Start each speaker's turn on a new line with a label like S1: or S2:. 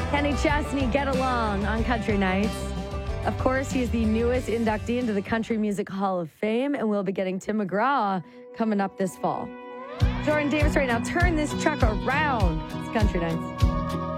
S1: Kenny Chesney, Get Along on Country Nights. Of course, he's the newest inductee into the Country Music Hall of Fame, and we'll be getting Tim McGraw coming up this fall. Jordan Davis right now, turn this truck around. It's Country Nights.